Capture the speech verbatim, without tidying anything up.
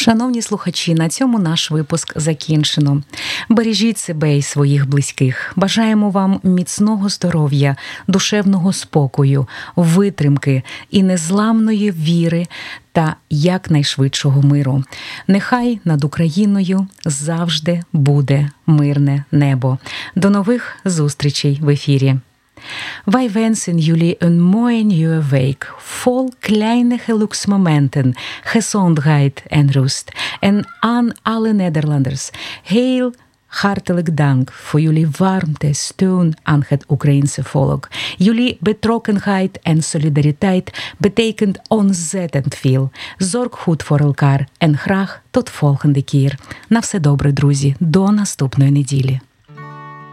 Шановні слухачі, на цьому наш випуск закінчено. Бережіть себе і своїх близьких. Бажаємо вам міцного здоров'я, душевного спокою, витримки і незламної віри та якнайшвидшого миру. Нехай над Україною завжди буде мирне небо. До нових зустрічей в ефірі. Wij wensen jullie een mooi nieuwe week, vol kleine geluksmomenten, gezondheid en rust. En aan alle Nederlanders, heel hartelijk dank voor jullie warmte, steun aan het Oekraïense volk. Jullie betrokkenheid en solidariteit betekent ontzettend veel. Zorg goed voor elkaar en graag tot volgende keer. На все добре, друзі. До наступної неділі.